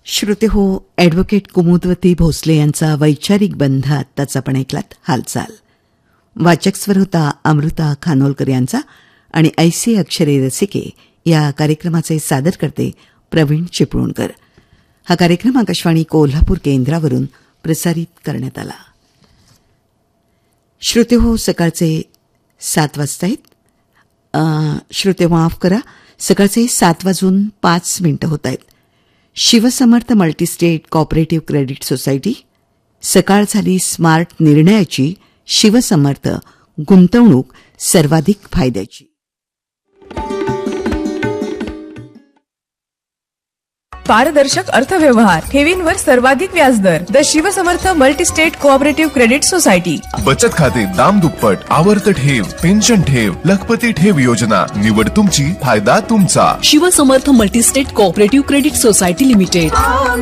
श्रोते हो, ॲडव्होकेट कुमुदवती भोसले यांचा वैचारिक बंध आत्ताच आपण ऐकलात. हालचाल वाचक स्वर होता अमृता खानोलकर यांचा आणि ऐसी अक्षरे रसिके या कार्यक्रमाचे सादर करते प्रवीण चिपळूणकर. हा कार्यक्रम आकाशवाणी कोल्हापूर केंद्रावरून प्रसारित करण्यात आला. श्रोते हो, सकाळचे 7 वाजता आहेत. श्रोते माफ करा, सकाळचे 7:05 होत आहेत. Shivsamarth multi-state cooperative credit society. सकाळ झाली स्मार्ट निर्णयाची. शिवसमर्थ गुंतवणूक सर्वाधिक फायद्याची. पारदर्शक अर्थव्यवहार, ठेवींवर सर्वाधिक व्याजदर. The Shivsamarth multi-state cooperative credit society. बचत खाते दाम दुप्पट, आवर्त ठेव, पेन्शन ठेव, लखपती ठेव योजना. निवड तुमची, फायदा तुमचा. Shivsamarth multi-state cooperative credit society limited.